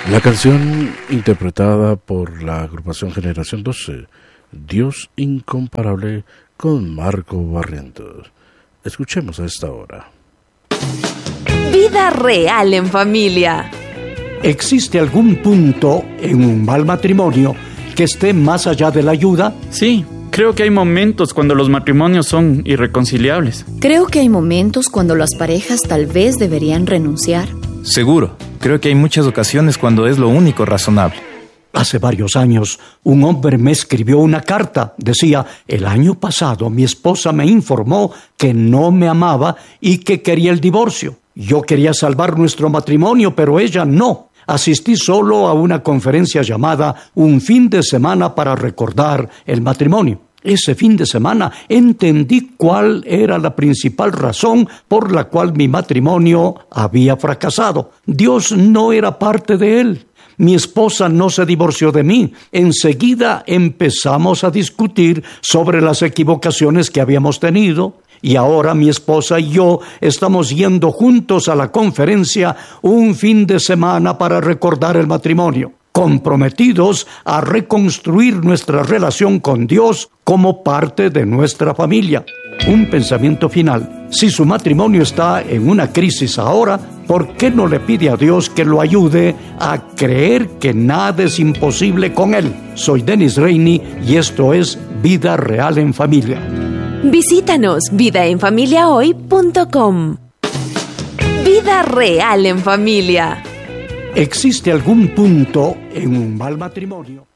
La canción interpretada por la agrupación Generación 12, Dios Incomparable, con Marco Barrientos. Escuchemos a esta hora. Vida real en familia. ¿Existe algún punto en un mal matrimonio que esté más allá de la ayuda? Sí, creo que hay momentos cuando los matrimonios son irreconciliables. Creo que hay momentos cuando las parejas tal vez deberían renunciar. Seguro, creo que hay muchas ocasiones cuando es lo único razonable. Hace varios años, un hombre me escribió una carta. Decía: el año pasado mi esposa me informó que no me amaba y que quería el divorcio. Yo quería salvar nuestro matrimonio, pero ella no. Asistí solo a una conferencia llamada Un fin de semana para recordar el matrimonio. Ese fin de semana entendí cuál era la principal razón por la cual mi matrimonio había fracasado. Dios no era parte de él. Mi esposa no se divorció de mí. Enseguida empezamos a discutir sobre las equivocaciones que habíamos tenido. Y ahora mi esposa y yo estamos yendo juntos a la conferencia Un fin de semana para recordar el matrimonio, comprometidos a reconstruir nuestra relación con Dios como parte de nuestra familia. Un pensamiento final: si su matrimonio está en una crisis ahora, ¿por qué no le pide a Dios que lo ayude a creer que nada es imposible con Él? Soy Denis Reini y esto es Vida Real en Familia. Visítanos vidaenfamiliahoy.com. Vida real en familia. ¿Existe algún punto en un mal matrimonio